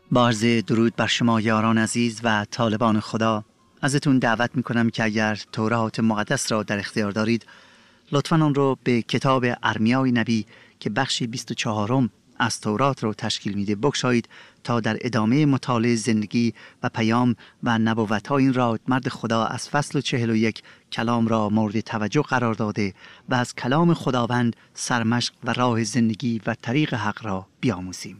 با عرض درود بر شما یاران عزیز و طالبان خدا، ازتون دعوت میکنم که اگر تورات مقدس را در اختیار دارید لطفاً آن رو به کتاب ارمیای نبی که بخش 24 از تورات رو تشکیل میده بگشایید تا در ادامه مطالعه زندگی و پیام و نبوت‌های این رادمرد خدا از فصل 41 کلام را مورد توجه قرار داده و از کلام خداوند سرمشق و راه زندگی و طریق حق را بیاموزیم.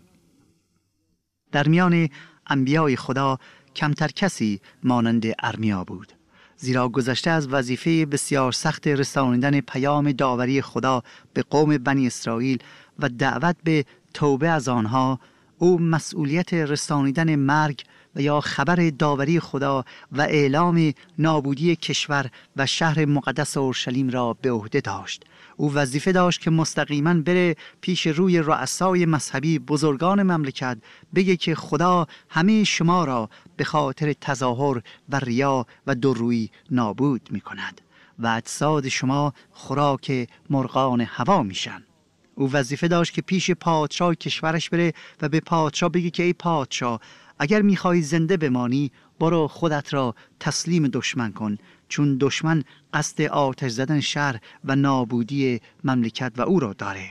در میان انبیای خدا کمتر کسی مانند ارمیا بود، زیرا گذشته از وظیفه بسیار سخت رسانیدن پیام داوری خدا به قوم بنی اسرائیل و دعوت به توبه از آنها، او مسئولیت رسانیدن مرگ و یا خبر داوری خدا و اعلام نابودی کشور و شهر مقدس اورشلیم را به عهده داشت. او وظیفه داشت که مستقیما بره پیش روی رؤسای مذهبی، بزرگان مملکت، بگه که خدا همه شما را به خاطر تظاهر و ریا و دورویی نابود می کند و اجساد شما خوراک مرغان هوا میشن. او وظیفه داشت که پیش پادشاه کشورش بره و به پادشاه بگه که ای پادشاه، اگر میخوای زنده بمانی برو خودت را تسلیم دشمن کن، چون دشمن قصد آتش زدن شهر و نابودی مملکت و او را داره.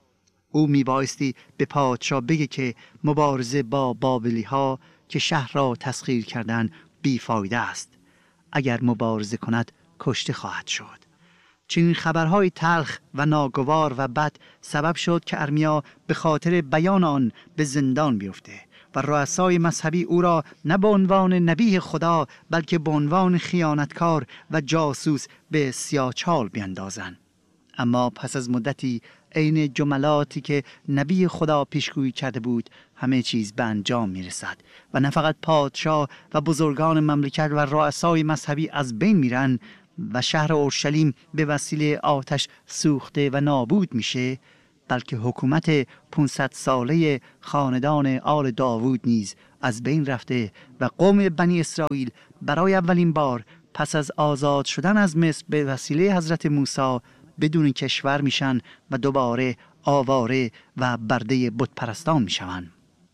او میبایستی به پادشاه بگه که مبارزه با بابلی ها که شهر را تسخیر کردن بیفایده است، اگر مبارزه کند کشته خواهد شد. چنین خبرهای تلخ و ناگوار و بد سبب شد که ارمیا به خاطر بیان آن به زندان بیفته و رؤسای مذهبی او را نه به عنوان نبی خدا بلکه به عنوان خیانتکار و جاسوس به سیاهچال بیندازند. اما پس از مدتی عین جملاتی که نبی خدا پیشگویی کرده بود همه چیز به انجام میرسد و نه فقط پادشاه و بزرگان مملکت و رؤسای مذهبی از بین میرن و شهر اورشلیم به وسیله آتش سوخته و نابود میشه، بلکه حکومت 500 ساله خاندان آل داوود نیز از بین رفته و قوم بنی اسرائیل برای اولین بار پس از آزاد شدن از مصر به وسیله حضرت موسی بدون کشور میشن و دوباره آواره و برده بت پرستان میشوند.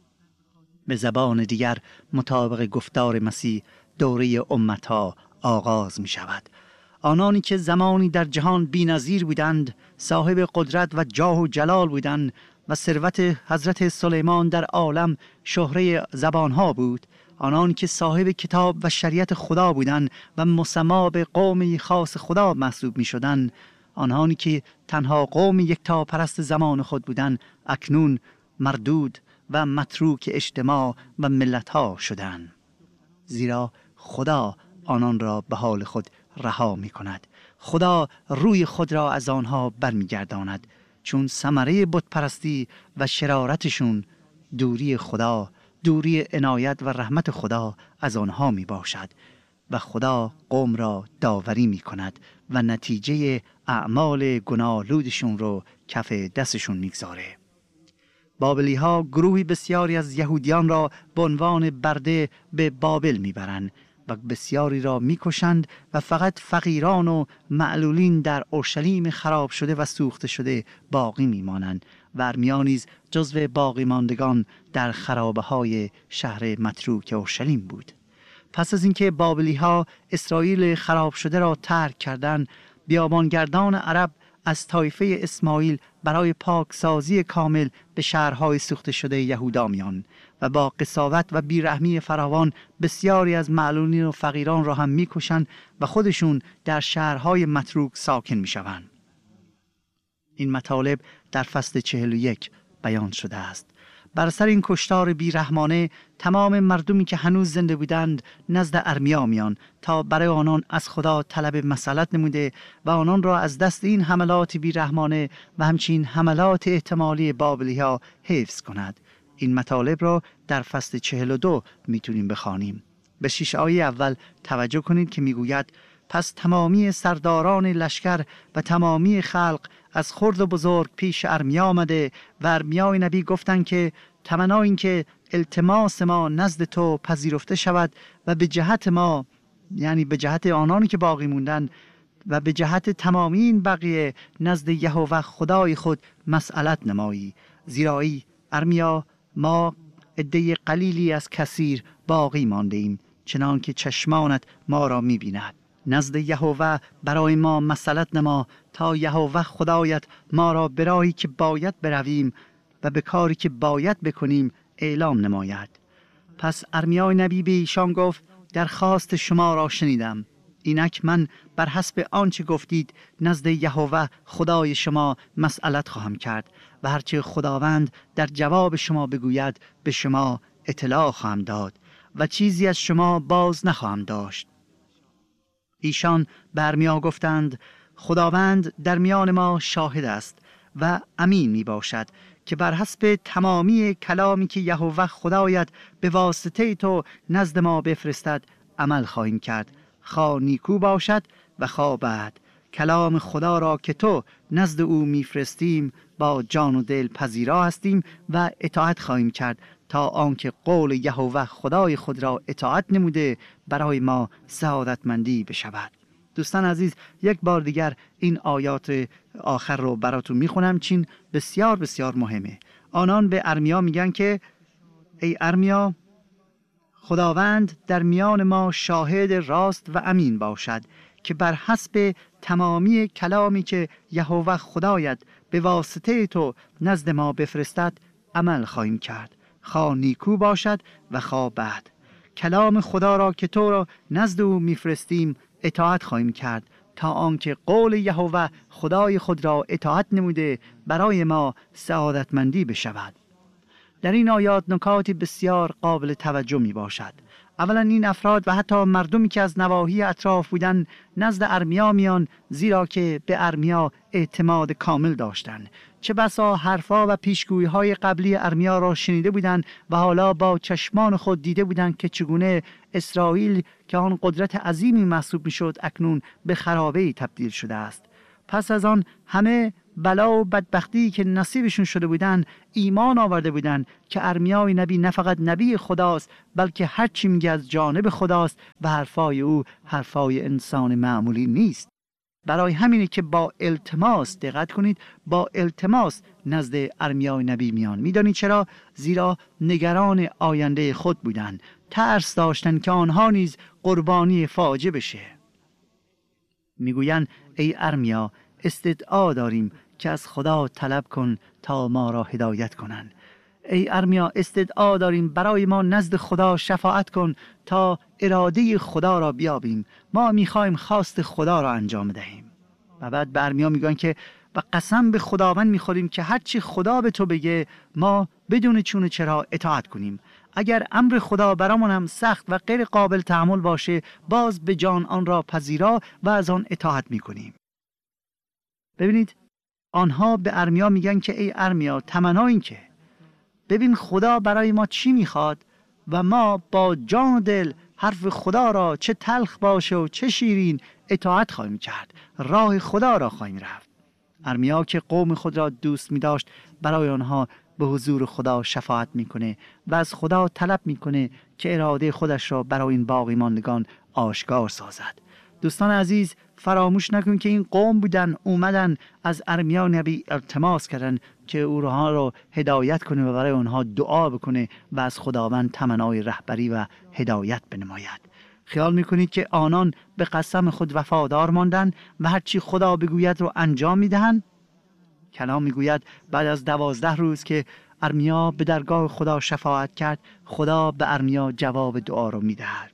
به زبان دیگر مطابق گفتار مسیح دوره امتها آغاز می شود. آنانی که زمانی در جهان بی‌نظیر بودند، صاحب قدرت و جاه و جلال بودند و ثروت حضرت سلیمان در عالم شهره زبانها بود، آنانی که صاحب کتاب و شریعت خدا بودند و مسما به قوم خاص خدا محسوب می شدند، آنانی که تنها قوم یکتا پرست زمان خود بودند، اکنون مردود و متروک اجتماع و ملتها شدند، زیرا خدا آنان را به حال خود رها می کند. خدا روی خود را از آنها برمیگرداند، چون ثمره بت پرستی و شرارتشون دوری خدا، دوری عنایت و رحمت خدا از آنها می باشد و خدا قوم را داوری می کند و نتیجه اعمال گناه‌آلودشون رو کف دستشون می گذاره. بابلی ها گروهی بسیاری از یهودیان را به عنوان برده به بابل میبرند و بسیاری را میکشند و فقط فقیران و معلولین در اورشلیم خراب شده و سوخته شده باقی میمانند و ارمیا نیز جزو باقی ماندگان در خرابه های شهر متروک اورشلیم بود. پس از اینکه بابلی ها اسرائیل خراب شده را ترک کردند، بیابانگردان عرب از طایفه اسماعیل برای پاکسازی کامل به شهرهای سوخته شده یهودا میان و با قساوت و بیرحمی فراوان بسیاری از معلولین و فقیران را هم میکشند و خودشون در شهرهای متروک ساکن میشوند. این مطالب در فصل 41 بیان شده است. بر سر این کشتار بیرحمانه تمام مردمی که هنوز زنده بودند نزد ارمیا میان تا برای آنان از خدا طلب مصلحت نموده و آنان را از دست این حملات بیرحمانه و همچنین حملات احتمالی بابلی ها حفظ کند. این مطالب را در فصل 42 میتونیم بخوانیم. به 6 آیه اول توجه کنید که میگوید: پس تمامی سرداران لشکر و تمامی خلق از خرد و بزرگ پیش ارمیا آمده و ارمیای نبی گفتند که تمنا این که التماس ما نزد تو پذیرفته شود و به جهت ما، یعنی به جهت آنانی که باقی موندن و به جهت تمامی این بقیه نزد یهوه خدای خود مسئلت نمایی، زیرا ای ارمیا ما عده قلیلی از کثیر باقی مانده ایم، چنان که چشمانت ما را می‌بیند. نزد یهوه برای ما مسئلت نما، تا یهوه خدایت ما را به راهی که باید برویم و به کاری که باید بکنیم اعلام نماید. پس ارمیا نبی به ایشان گفت: درخواست شما را شنیدم. اینک من بر حسب آنچه گفتید نزد یهوه خدای شما مسئلت خواهم کرد و هرچه خداوند در جواب شما بگوید به شما اطلاع خواهم داد و چیزی از شما باز نخواهم داشت. ایشان به ارمیا گفتند: خداوند در میان ما شاهد است و امین می باشد که بر حسب تمامی کلامی که یهوه خدایت به واسطه تو نزد ما بفرستد عمل خواهیم کرد، خواه نیکو باشد و خواه بد. کلام خدا را که تو نزد او میفرستیم با جان و دل پذیرا هستیم و اطاعت خواهیم کرد، تا آنکه قول یهوه خدای خود را اطاعت نموده برای ما سعادتمندی بشود. دوستان عزیز، یک بار دیگر این آیات آخر رو براتون میخونم، چین بسیار بسیار مهمه. آنان به ارمیا میگن که ای ارمیا، خداوند در میان ما شاهد راست و امین باشد که بر حسب تمامی کلامی که یهوه خدایت به واسطه تو نزد ما بفرستد عمل خواهیم کرد، خواه نیکو باشد و خواه بد. کلام خدا را که تو را نزد او میفرستیم اطاعت خواهیم کرد، تا آنکه قول یهوه خدای خود را اطاعت نموده برای ما سعادتمندی بشود. در این آیات نکاتی بسیار قابل توجه می باشد. اولا این افراد و حتی مردمی که از نواحی اطراف بودند نزد ارمیا میان، زیرا که به ارمیا اعتماد کامل داشتند. چه بسا حرفا و پیشگویی‌های قبلی ارمیا را شنیده بودند و حالا با چشمان خود دیده بودند که چگونه اسرائیل که آن قدرت عظیمی محسوب می‌شد اکنون به خرابه‌ای تبدیل شده است. پس از آن همه بلا و بدبختی که نصیبشون شده بودن ایمان آورده بودن که ارمیای نبی نه فقط نبی خداست، بلکه هر چی میگه از جانب خداست و حرفای او حرفای انسان معمولی نیست. برای همینه که با التماس، دقت کنید، با التماس نزد ارمیای نبی میان. میدونید چرا؟ زیرا نگران آینده خود بودن، ترس داشتن که آنها نیز قربانی فاجعه بشه. میگوین ای ارمیا، استدعا داریم که از خدا طلب کن تا ما را هدایت کنند. ای ارمیا، استدعا داریم برای ما نزد خدا شفاعت کن تا اراده خدا را بیابیم. ما میخوایم خواست خدا را انجام دهیم. و بعد به ارمیا میگن که و قسم به خداوند میخوریم که هرچی خدا به تو بگه ما بدون چون چرا اطاعت کنیم. اگر امر خدا برامون هم سخت و غیر قابل تحمل باشه، باز به جان آن را پذیرا و از آن اطاعت میکنیم. ببینید، آنها به ارمیا میگن که ای ارمیا، تمنا این که ببین خدا برای ما چی میخواد و ما با جان و دل حرف خدا را چه تلخ باشه و چه شیرین اطاعت خواهیم کرد، راه خدا را خواهیم رفت. ارمیا که قوم خود را دوست می‌داشت برای آنها به حضور خدا شفاعت میکنه و از خدا طلب میکنه که اراده خودش را برای این باقی ماندگان آشکار سازد. دوستان عزیز، فراموش نکن که این قوم بودن اومدن از ارمیا نبی التماس کردن که او را هدایت کنه و برای آنها دعا بکنه و از خداوند تمنای رهبری و هدایت بنماید. خیال میکنید که آنان به قسم خود وفادار ماندن و هرچی خدا بگوید رو انجام میدهند؟ کلام میگوید بعد از 12 روز که ارمیا به درگاه خدا شفاعت کرد، خدا به ارمیا جواب دعا رو میدهد.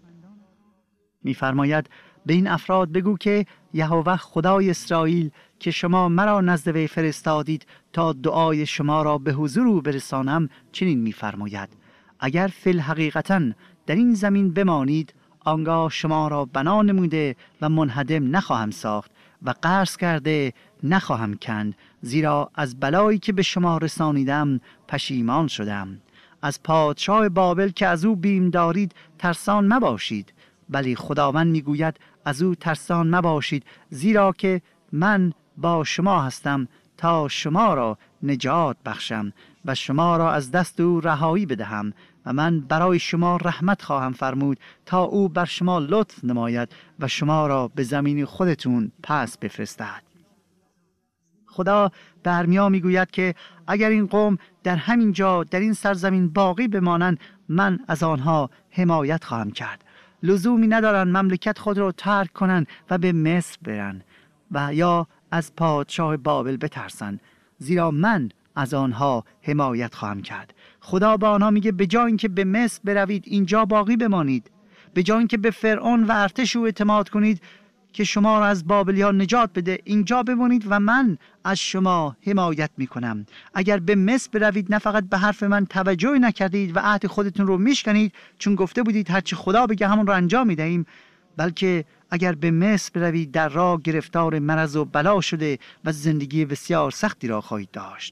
میفرماید به این افراد بگو که یهوه خدای اسرائیل که شما مرا نزد وی فرستادید تا دعای شما را به حضور او برسانم چنین میفرماید: اگر فی الحقیقتاً در این زمین بمانید، آنگاه شما را بنا نموده و منهدم نخواهم ساخت و قرض کرده نخواهم کند، زیرا از بلایی که به شما رسانیدم پشیمان شدم. از پادشاه بابل که از او بیم دارید ترسان مباشید، ولی خداوند میگوید از او ترسان مباشید، زیرا که من با شما هستم تا شما را نجات بخشم و شما را از دست او رهایی بدهم و من برای شما رحمت خواهم فرمود تا او بر شما لطف نماید و شما را به زمین خودتون پس بفرستد. خدا به ارمیا میگوید که اگر این قوم در همین جا در این سرزمین باقی بمانند من از آنها حمایت خواهم کرد. لزومی ندارند مملکت خود را ترک کنند و به مصر برند و یا از پادشاه بابل بترسند، زیرا من از آنها حمایت خواهم کرد. خدا به آنها میگه به جای اینکه به مصر بروید اینجا باقی بمانید، به جای اینکه به فرعون و ارتش او اعتماد کنید که شما را از بابلیان نجات بده، اینجا بمانید و من از شما حمایت میکنم. اگر به مصر بروید نه فقط به حرف من توجه نکردید و عهد خودتون رو میشکنید چون گفته بودید هرچی خدا بگه همون رو انجام میدهیم، بلکه اگر به مصر بروید در راه گرفتار مرض و بلا شده و زندگی بسیار سختی را خواهید داشت.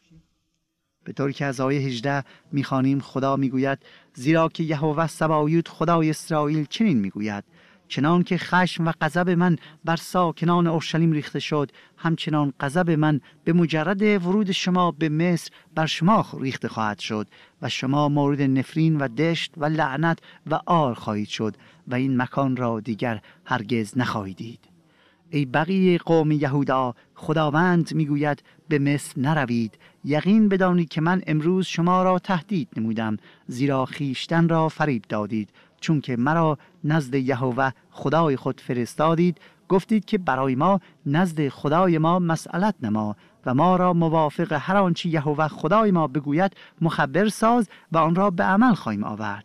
به طوری که از آیه 18 میخوانیم خدا میگوید زیرا که یهوه سبایوت خدای اسرائیل چنین میگوید چنان که خشم و غضب من بر ساکنان اورشلیم ریخته شد، همچنان غضب من به مجرد ورود شما به مصر بر شما ریخته خواهد شد و شما مورد نفرین و دشت و لعنت و عار خواهید شد و این مکان را دیگر هرگز نخواهید دید. ای بقیه قوم یهودا، خداوند میگوید به مصر نروید. یقین بدانید که من امروز شما را تهدید نمودم، زیرا خیشتن را فریب دادید، چون که مرا نزد یهوه خدای خود فرستادید. گفتید که برای ما نزد خدای ما مسئلت نما و ما را موافق هر آنچه یهوه خدای ما بگوید مخبر ساز و آن را به عمل خواهیم آورد.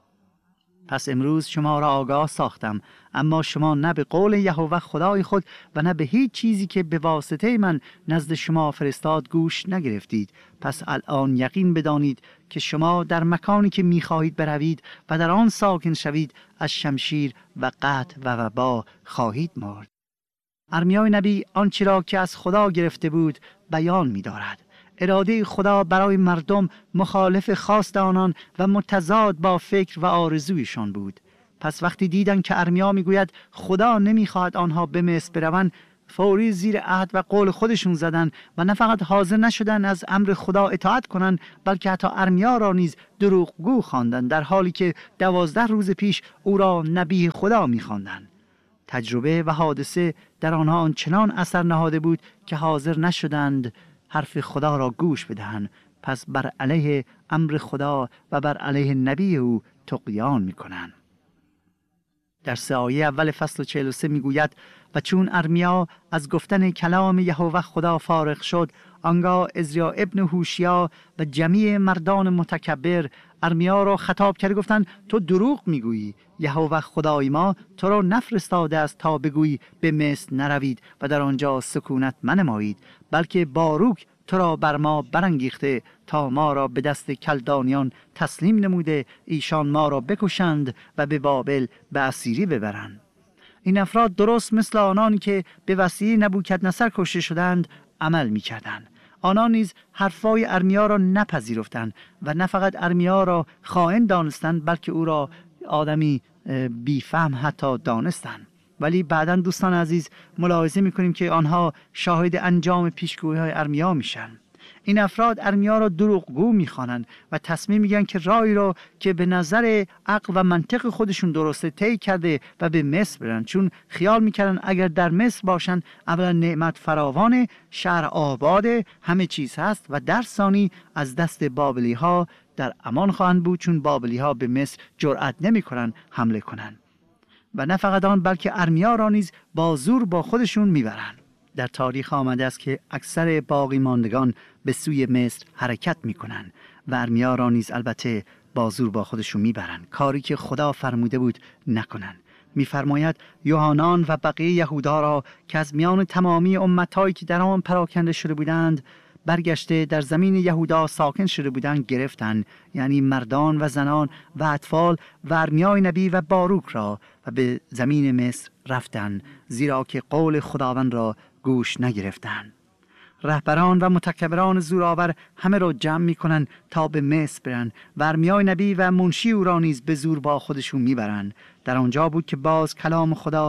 پس امروز شما را آگاه ساختم، اما شما نه به قول یهوه خدای خود و نه به هیچ چیزی که به واسطه من نزد شما فرستاد گوش نگرفتید. پس الان یقین بدانید که شما در مکانی که می‌خواهید بروید و در آن ساکن شوید از شمشیر و قحط و وبا خواهید مرد. ارمیا نبی آنچه را که از خدا گرفته بود بیان می‌دارد. اراده خدا برای مردم مخالف خواست آنان و متضاد با فکر و آرزویشان بود. پس وقتی دیدن که ارمیا میگوید خدا نمیخواهد آنها به مصر بروند، فوری زیر عهد و قول خودشون زدن و نه فقط حاضر نشدن از امر خدا اطاعت کنند، بلکه حتی ارمیا را نیز دروغگو خواندند، در حالی که 12 روز پیش او را نبی خدا میخواندند. تجربه و حادثه در آنها آنچنان اثر نهاده بود که حاضر نشدند حرف خدا را گوش بدهند. پس بر علیه امر خدا و بر علیه نبی او طغیان میکنند. در 3 آیه اول فصل 43 میگوید و چون ارمیا از گفتن کلام یهوه خدا فارغ شد، آنگاه عزرا ابن هوشیا و جمیع مردان متکبر ارمیا را خطاب کرده گفتند تو دروغ میگویی، یهوه خدای ما تو را نفرستاده است تا بگویی به مصر نروید و در آنجا سکونت منمایید، بلکه باروک تو را بر ما برانگیخته تا ما را به دست کلدانیان تسلیم نموده، ایشان ما را بکشند و به بابل به اسیری ببرند. این افراد درست مثل آنانی که به وسیله نبوکدنصر کشته شدند عمل می‌کردند. آنان نیز حرفای ارمیا را نپذیرفتند و نه فقط ارمیا را خائن دانستند، بلکه او را آدمی بیفهم حتی دانستند. ولی بعداً دوستان عزیز ملاحظه می‌کنیم که آنها شاهد انجام پیشگویی‌های ارمیا میشن. این افراد ارمیا را دروغگو می‌خوانند و تصمیم می‌گیرند که راهی را که به نظر عقل و منطق خودشون درسته طی کرده و به مصر برن، چون خیال می‌کردند اگر در مصر باشند اولا نعمت فراوان، شهر آباد، همه چیز هست و در ثانی از دست بابلی‌ها در امان خواهند بود، چون بابلی‌ها به مصر جرأت نمی‌کنند حمله کنند. و نه فقط آن بلکه ارمیا را نیز با زور با خودشون میبرند. در تاریخ آمده است که اکثر باقی ماندگان به سوی مصر حرکت میکنند و ارمیا را نیز البته با زور با خودشون میبرند، کاری که خدا فرموده بود نکنند. میفرماید یوحنان و بقیه یهودا را که از میان تمامی امتهایی که در آن پراکنده شده بودند برگشته در زمین یهودا ساکن شده بودند گرفتند، یعنی مردان و زنان و اطفال و ارمیای نبی و باروک را، و به زمین مصر رفتند، زیرا که قول خداوند را گوش نگرفتند. رهبران و متکبران زورآور همه را جمع میکنند تا به مصر برند و ارمیای نبی و منشی او را نیز به زور با خودشون میبرند. در آنجا بود که باز کلام خدا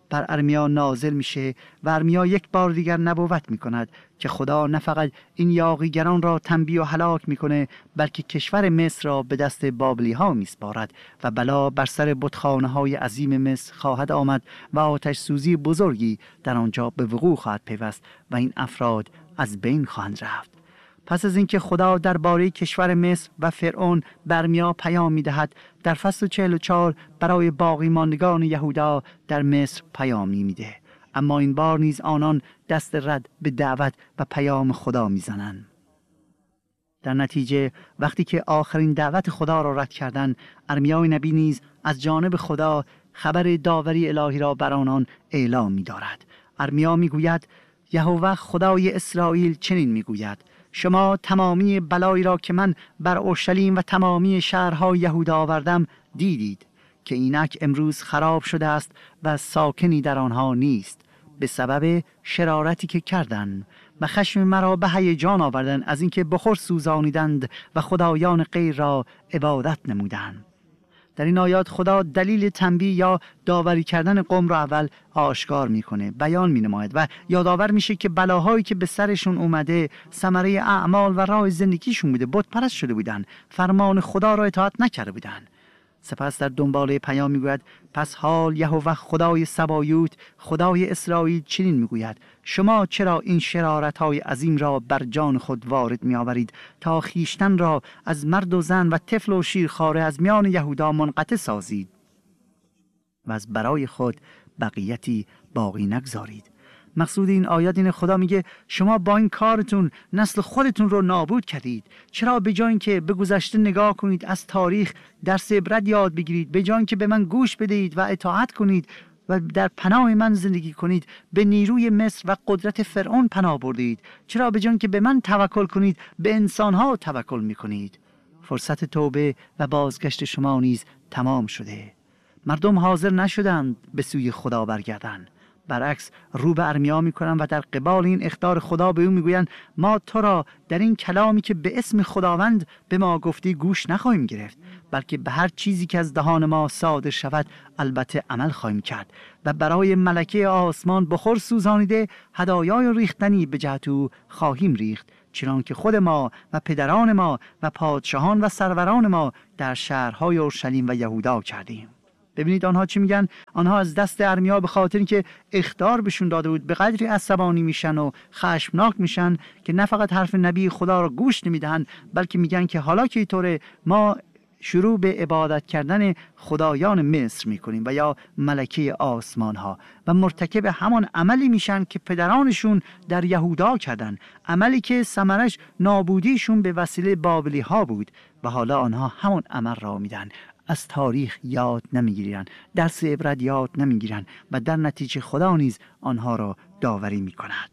بر ارمیا نازل میشه و ارمیا یک بار دیگر نبوت میکند که خدا نه فقط این یاغیگران را تنبیه و هلاک میکنه، بلکه کشور مصر را به دست بابلی ها میسپارد و بلا بر سر بتخانه های عظیم مصر خواهد آمد و آتش سوزی بزرگی در آنجا به وقوع خواهد پیوست و این افراد از بین خواهند رفت. پس از اینکه خدا درباره کشور مصر و فرعون به ارمیا پیام می‌دهد، در فصل 44 برای باقی ماندگان یهودا در مصر پیامی میده. اما این بار نیز آنان دست رد به دعوت و پیام خدا میزنند. در نتیجه وقتی که آخرین دعوت خدا را رد کردند، ارمیای نبی نیز از جانب خدا خبر داوری الهی را بر آنان اعلام می‌دارد. ارمیا میگوید یهوه خدای اسرائیل چنین میگوید: شما تمامی بلایی را که من بر اورشلیم و تمامی شهرهای یهودا آوردم دیدید که اینک امروز خراب شده است و ساکنی در آنها نیست، به سبب شرارتی که کردند و خشم مرا به هیجان آوردند از اینکه بخور سوزانیدند و خدایان غیر را عبادت نمودند. در این آیات خدا دلیل تنبیه یا داوری کردن قوم را اول آشکار میکنه، بیان مینماید و یادآور میشه که بلاهایی که به سرشون اومده ثمره اعمال و راه زندگیشون بوده. بت پرست شده بودن، فرمان خدا را اطاعت نکرده بودن. سپس در دنباله پیام میگوید: پس حال یهوه خدای سبایوت خدای اسرائیل چنین میگوید: شما چرا این شرارت‌های عظیم را بر جان خود وارد می‌آورید تا خیشتن را از مرد و زن و طفل و شیرخواره از میان یهودا منقطع سازید و از برای خود بقیتی باقی نگذارید. مقصود این آیات اینه، خدا میگه شما با این کارتون نسل خودتون رو نابود کردید. چرا به جای اینکه به گذشته نگاه کنید، از تاریخ درس عبرت یاد بگیرید، به جای اینکه به من گوش بدهید و اطاعت کنید و در پناه من زندگی کنید، به نیروی مصر و قدرت فرعون پناه بردید؟ چرا به جای اینکه به من توکل کنید به انسانها توکل میکنید؟ فرصت توبه و بازگشت شما نیز تمام شده. مردم حاضر نشدند به سوی خدا برگردند، برعکس رو به ارمیا میکنن و در قبال این اخطار خدا به او میگویند: ما تو را در این کلامی که به اسم خداوند به ما گفتی گوش نخواهیم گرفت، بلکه به هر چیزی که از دهان ما صادر شود البته عمل خواهیم کرد و برای ملکه آسمان بخور سوزانیده هدایای ریختنی به جهت او خواهیم ریخت، چنانکه خود ما و پدران ما و پادشاهان و سروران ما در شهرهای اورشلیم و یهودا کردیم. ببینید آنها چی میگن؟ آنها از دست ارمیا به خاطر اینکه اخطار بهشون داده بود به قدری عصبانی میشن و خشمناک میشن که نه فقط حرف نبی خدا را گوش نمیدهن، بلکه میگن که حالا که اینطوره ما شروع به عبادت کردن خدایان مصر میکنیم و یا ملکه آسمان ها و مرتکب همان عملی میشن که پدرانشون در یهودا کردن، عملی که ثمرش نابودیشون به وسیله بابلی ها بود و حالا آنها همون عمل را میدن. از تاریخ یاد نمیگیرن، درس عبرت یاد نمیگیرن و در نتیجه خدا نیز آنها را داوری میکند.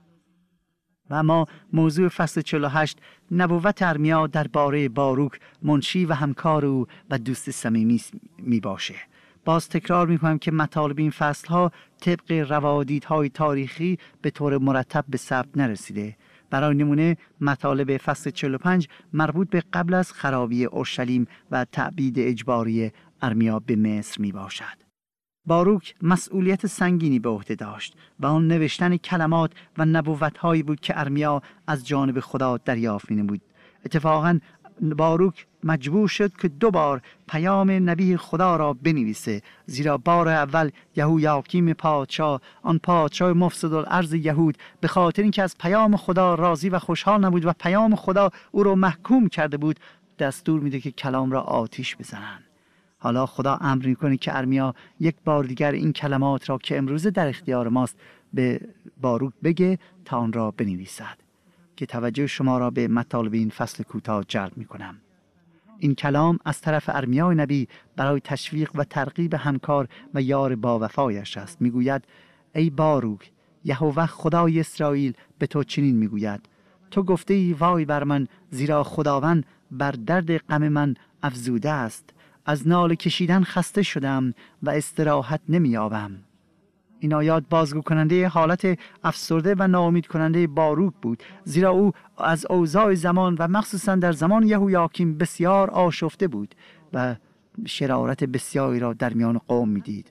و اما موضوع فصل 48 نبوت ارمیا درباره باروک منشی و همکار او و دوست صمیمی می باشه. باز تکرار میکنم که مطالب این فصل ها طبق روادیدهای تاریخی به طور مرتب به ثبت نرسیده. برای نمونه مطالب فصل 45 مربوط به قبل از خرابی اورشلیم و تبعید اجباری ارمیا به مصر می باشد. باروک مسئولیت سنگینی به عهده داشت و آن نوشتن کلمات و نبوت‌هایی بود که ارمیا از جانب خدا دریافت می‌نمود. اتفاقاً باروک مجبور شد که 2 بار پیام نبی خدا را بنویسه، زیرا بار اول یهویاکیم پادشاه، آن پادشاه مفسدالارض یهود، به خاطر اینکه از پیام خدا راضی و خوشحال نبود و پیام خدا او را محکوم کرده بود، دستور میده که کلام را آتش بزنن. حالا خدا امر میکنه که ارمیا یک بار دیگر این کلمات را که امروز در اختیار ماست به باروک بگه تا آن را بنویسد. که توجه شما را به مطالب این فصل کوتاه جلب میکنم. این کلام از طرف ارمیای نبی برای تشویق و ترغیب همکار و یار با وفایش است. میگوید: ای باروک، یهوه خدای اسرائیل به تو چنین میگوید: تو گفته ای وای بر من، زیرا خداوند بر درد غم من افزوده است. از ناله کشیدن خسته شدم و استراحت نمی‌یابم. این آیات بازگو کننده حالت افسرده و ناامید کننده باروک بود، زیرا او از اوضاع زمان و مخصوصا در زمان یهویاکیم بسیار آشفته بود و شرارت بسیاری را در میان قوم میدید.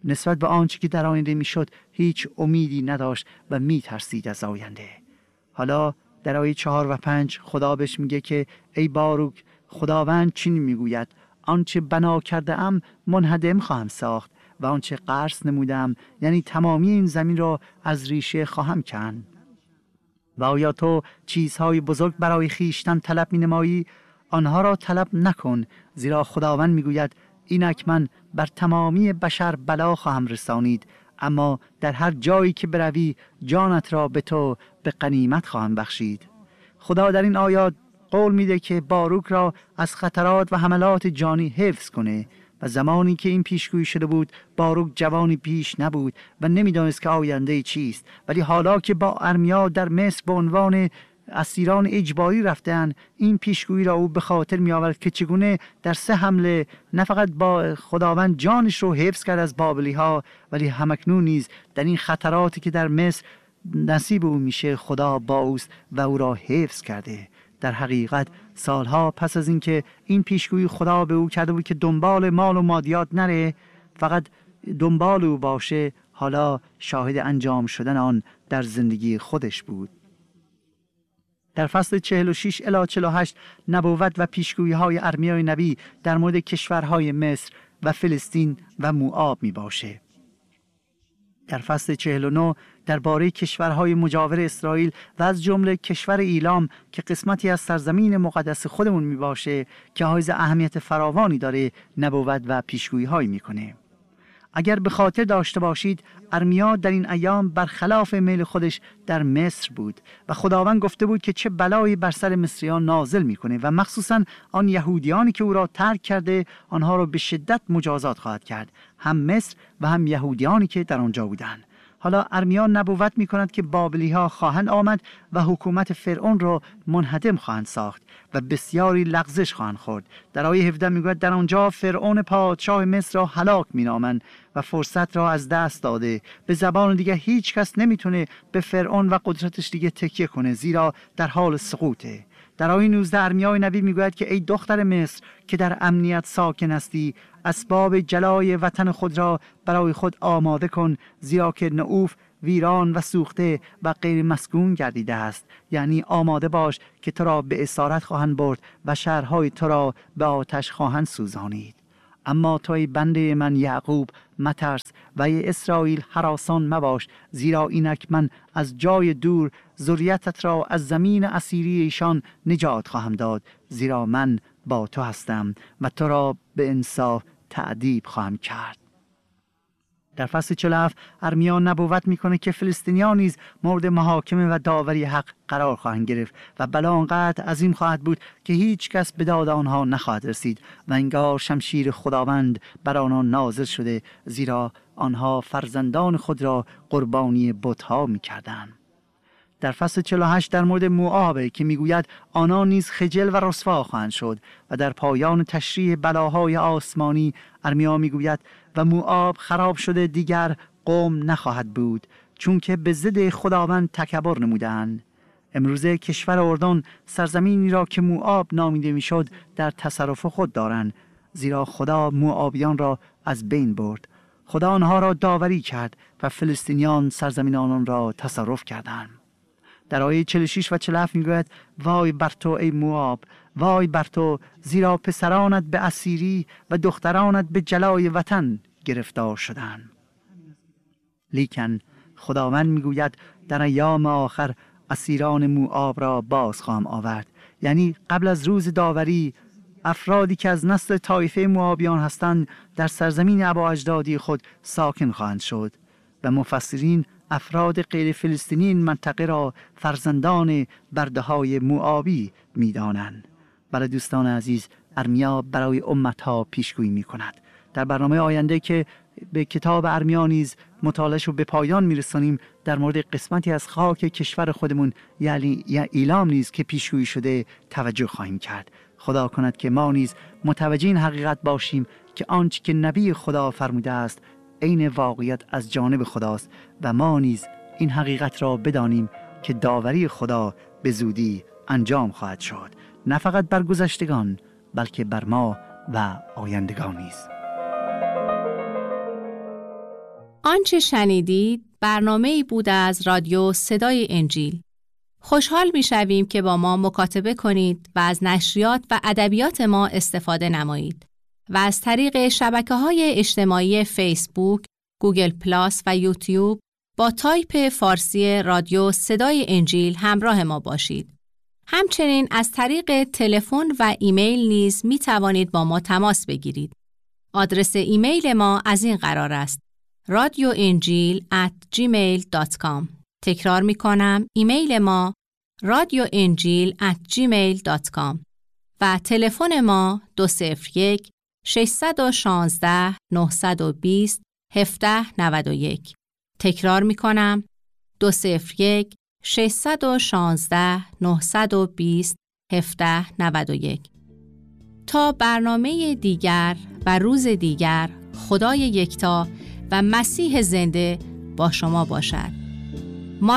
نسبت به آنچه که در آینده میشد هیچ امیدی نداشت و میترسید از آینده. حالا در آیه 4 و 5 خدا بهش میگه که ای باروک، خداوند چنین میگوید آنچه بنا کرده ام منهدم خواهم ساخت و آنچه غرس نمودم، یعنی تمامی این زمین را از ریشه خواهم کند. و آیا تو چیزهای بزرگ برای خیشتن طلب می نمایی؟ آنها را طلب نکن، زیرا خداوند میگوید اینک من بر تمامی بشر بلا خواهم رسانید، اما در هر جایی که بروی جانت را به تو به غنیمت خواهم بخشید. خدا در این آیات قول میده که باروک را از خطرات و حملات جانی حفظ کنه. و زمانی که این پیشگویی شده بود باروک جوانی پیش نبود و نمیدانست که آینده چیست، ولی حالا که با ارمیا در مصر به عنوان اسیران اجباری رفتن، این پیشگویی را او به خاطر می آورد که چگونه در 3 حمله نه فقط با خداوند جانش رو حفظ کرد از بابلی ها، ولی همکنون نیز در این خطراتی که در مصر نصیب او میشه خدا با اوست و او را حفظ کرده. در حقیقت سالها پس از اینکه این پیشگویی خدا به او کرده بود که دنبال مال و مادیات نره، فقط دنبال او باشه، حالا شاهد انجام شدن آن در زندگی خودش بود. در فصل 46 الی 48 نبوت و پیشگویی های ارمیای نبی در مورد کشورهای مصر و فلسطین و موآب می باشه. در فصل 49 درباره کشورهای مجاور اسرائیل و از جمله کشور ایلام که قسمتی از سرزمین مقدس خودمون می باشه که حائز اهمیت فراوانی داره نبوت و پیشگویی هایی می کنه. اگر به خاطر داشته باشید ارمیا در این ایام برخلاف میل خودش در مصر بود و خداوند گفته بود که چه بلایی بر سر مصریان نازل میکنه و مخصوصا آن یهودیانی که او را ترک کرده آنها را به شدت مجازات خواهد کرد، هم مصر و هم یهودیانی که در آنجا بودند. حالا ارمیا نبوت می کند که بابلی ها خواهند آمد و حکومت فرعون را منهدم خواهند ساخت و بسیاری لغزش خواهند خورد. در آیه 17 می گوید در آنجا فرعون پادشاه مصر را هلاک می نامند و فرصت را از دست داده. به زبان دیگه هیچ کس نمیتونه به فرعون و قدرتش دیگه تکیه کنه، زیرا در حال سقوطه. در آیه 19 ارمیای نبی میگوید که ای دختر مصر که در امنیت ساکن هستی، اسباب جلای وطن خود را برای خود آماده کن، زیرا که نعوف ویران و سوخته و غیر مسکون گردیده است. یعنی آماده باش که تو را به اسارت خواهند برد و شهرهای تو را به آتش خواهند سوزانید. اما توی بنده من یعقوب مترس و ای اسرائیل هراسان مباش، زیرا اینک من از جای دور ذریتت را از زمین اسیری ایشان نجات خواهم داد، زیرا من با تو هستم و تو را به انصاف تعذیب خواهم کرد. در فصل 47 ارمیا نبوت میکنه که فلسطینیان نیز مورد محاکمه و داوری حق قرار خواهند گرفت و بلا آنقدر عظیم خواهد بود که هیچ کس به داد آنها نخواهد رسید و انگار شمشیر خداوند بر آنها نازل شده، زیرا آنها فرزندان خود را قربانی بت‌ها میکردند. در فصل 48 در مورد موآب که میگوید آنها نیز خجل و رسوا خواهند شد و در پایان تشریح بلاهای آسمانی ارمیا میگوید و موآب خراب شده دیگر قوم نخواهد بود، چون که به ضد خداوند تکبر نمودند. امروزه کشور اردن سرزمینی را که موآب نامیده میشد در تصرف خود دارند، زیرا خدا موآبیان را از بین برد. خدا آنها را داوری کرد و فلسطینیان سرزمین آنان را تصرف کردند. در آیه 46 و 47 میگوید وای بر تو ای موآب، وای بر تو، زیرا پسرانت به اسیری و دخترانت به جلای وطن گرفتار شدند. لیکن خداوند میگوید در ایام آخر اسیران موآب را باز خواهم آورد. یعنی قبل از روز داوری افرادی که از نسل طایفه موآبیان هستند در سرزمین ابااجدادی خود ساکن خواهند شد و مفسرین افراد غیر فلسطینی این منطقه را فرزندان برده‌های موآبی می‌دانند. برای دوستان عزیز، ارمیا برای امت‌ها پیشگویی می‌کند. در برنامه آینده که به کتاب ارمیا نیز مطالعه‌اش رو به پایان می‌رسانیم، در مورد قسمتی از خاک کشور خودمون یعنی ایلام نیز که پیشگویی شده توجه خواهیم کرد. خدا کند که ما نیز متوجه این حقیقت باشیم که آنچه که نبی خدا فرموده است عین واقعیت از جانب خداست و ما نیز این حقیقت را بدانیم که داوری خدا به زودی انجام خواهد شد، نه فقط بر گذشتگان بلکه بر ما و آیندگان نیز. آنچه شنیدید برنامه‌ای بود از رادیو صدای انجیل. خوشحال می‌شویم که با ما مکاتبه کنید و از نشریات و ادبیات ما استفاده نمایید و از طریق شبکه‌های اجتماعی فیسبوک، گوگل پلاس و یوتیوب با تایپ فارسی رادیو صدای انجیل همراه ما باشید. همچنین از طریق تلفن و ایمیل نیز می توانید با ما تماس بگیرید. آدرس ایمیل ما از این قرار است: radioinjil@gmail.com. تکرار می کنم، ایمیل ما radioinjil@gmail.com و تلفن ما 201 616 920 1791. تکرار می کنم، 201 616 920 1791. تا برنامه دیگر و روز دیگر، خدای یکتا و مسیح زنده با شما باشد.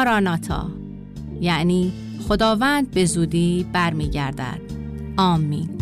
ماراناتا، یعنی خداوند به زودی برمیگردد. آمین.